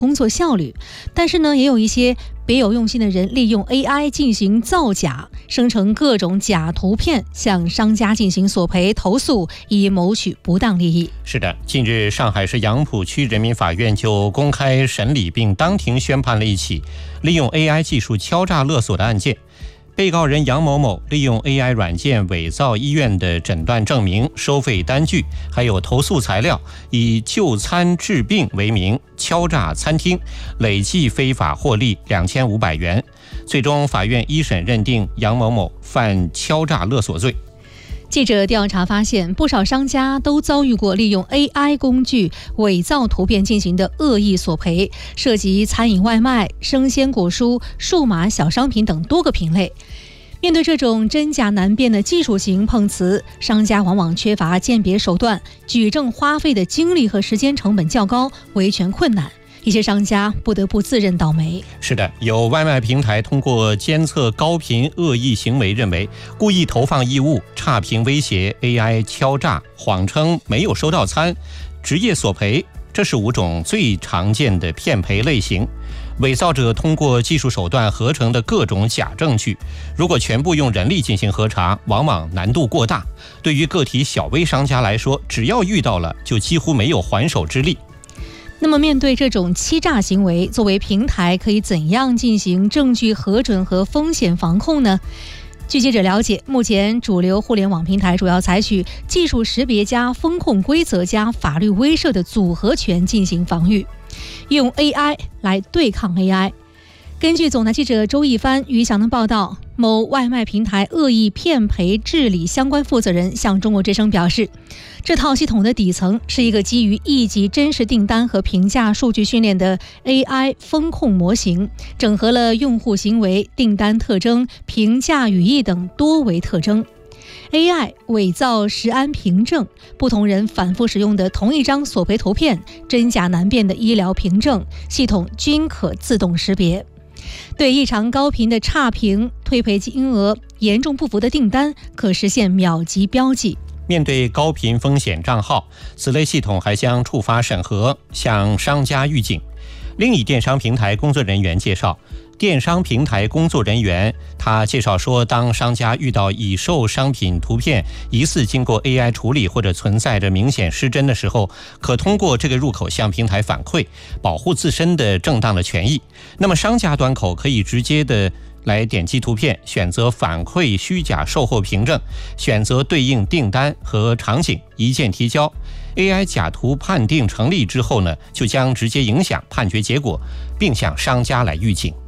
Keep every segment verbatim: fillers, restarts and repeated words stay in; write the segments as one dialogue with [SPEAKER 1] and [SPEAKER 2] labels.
[SPEAKER 1] 工作效率。但是呢，也有一些别有用心的人利用 A I 进行造假，生成各种假图片，向商家进行索赔投诉，以谋取不当利益。
[SPEAKER 2] 是的，近日上海市杨浦区人民法院就公开审理并当庭宣判了一起利用 A I 技术敲诈勒索的案件。被告人杨某某利用 A I 软件伪造医院的诊断证明、收费单据，还有投诉材料，以就餐治病为名敲诈餐厅，累计非法获利两千五百元。最终，法院一审认定杨某某犯敲诈勒索罪。
[SPEAKER 1] 记者调查发现，不少商家都遭遇过利用 A I 工具伪造图片进行的恶意索赔，涉及餐饮外卖、生鲜果蔬、数码小商品等多个品类。面对这种真假难辨的技术型碰瓷，商家往往缺乏鉴别手段，举证花费的精力和时间成本较高，维权困难。一些商家不得不自认倒霉。
[SPEAKER 2] 是的，有外卖平台通过监测高频恶意行为，认为故意投放异物、差评威胁、A I 敲诈、谎称没有收到餐、职业索赔，这是五种最常见的骗赔类型。伪造者通过技术手段合成的各种假证据，如果全部用人力进行核查，往往难度过大。对于个体小微商家来说，只要遇到了，就几乎没有还手之力。
[SPEAKER 1] 那么面对这种欺诈行为，作为平台可以怎样进行证据核准和风险防控呢？据记者了解，目前主流互联网平台主要采取技术识别加风控规则加法律威慑的组合拳进行防御，用 A I 来对抗 A I。根据总台记者周一帆、于翔的报道，某外卖平台恶意骗赔治理相关负责人向中国之声表示，这套系统的底层是一个基于一级真实订单和评价数据训练的 A I 风控模型，整合了用户行为、订单特征、评价语义等多维特征。A I 伪造实安凭证，不同人反复使用的同一张索赔图片，真假难辨的医疗凭证，系统均可自动识别。对异常高频的差评、退赔金额严重不符的订单，可实现秒级标记。
[SPEAKER 2] 面对高频风险账号，此类系统还将触发审核，向商家预警。另一电商平台工作人员介绍，电商平台工作人员他介绍说，当商家遇到已售商品图片疑似经过 A I 处理或者存在着明显失真的时候，可通过这个入口向平台反馈，保护自身的正当的权益。那么商家端口可以直接的来点击图片，选择反馈虚假售后凭证，选择对应订单和场景，一键提交。A I 假图判定成立之后呢，就将直接影响判决结果，并向商家来预警。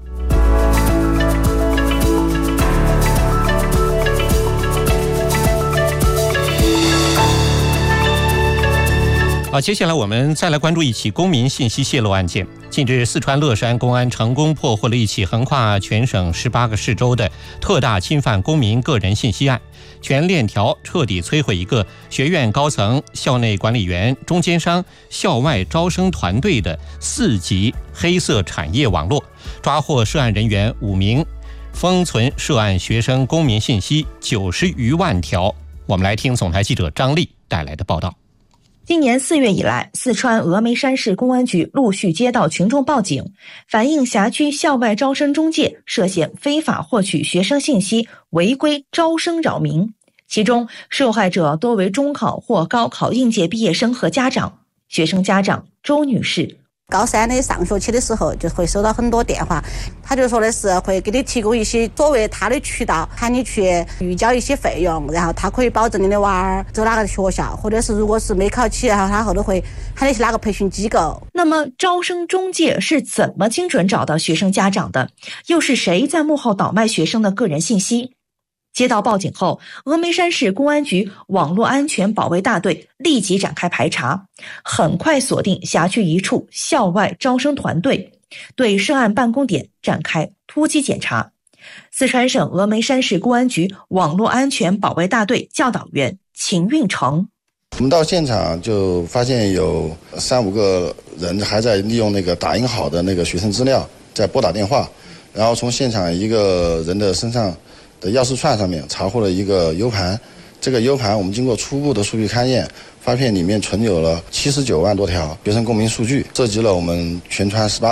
[SPEAKER 2] 好，接下来我们再来关注一起公民信息泄露案件。近日，四川乐山公安成功破获了一起横跨全省十八个市州的特大侵犯公民个人信息案，全链条彻底摧毁一个学院高层、校内管理员、中间商、校外招生团队的四级黑色产业网络，抓获涉案人员五名，封存涉案学生公民信息九十余万条。我们来听总台记者张丽带来的报道。
[SPEAKER 3] 今年四月以来，四川峨眉山市公安局陆续接到群众报警，反映辖区校外招生中介涉嫌非法获取学生信息，违规招生扰民。其中，受害者多为中考或高考应届毕业生和家长。学生家长周女士。
[SPEAKER 4] 高三的上学期的时候，就会收到很多电话，他就说的是会给你提供一些所谓他的渠道，喊你去预交一些费用，然后他可以保证你的娃儿走哪个学校，或者是如果是没考起，然后他后头会喊你去哪个培训机构。
[SPEAKER 3] 那么招生中介是怎么精准找到学生家长的？又是谁在幕后倒卖学生的个人信息？接到报警后，峨眉山市公安局网络安全保卫大队立即展开排查，很快锁定辖区一处校外招生团队，对涉案办公点展开突击检查。四川省峨眉山市公安局网络安全保卫大队教导员秦运成。
[SPEAKER 5] 我们到现场就发现有三五个人还在利用那个打印好的那个学生资料在拨打电话，然后从现场一个人的身上的钥匙串上面查获了一个 U 盘，这个 U 盘我们经过初步的数据勘验， 发片里面存有了七十九万多条学生公民数据，涉及了我们全川十八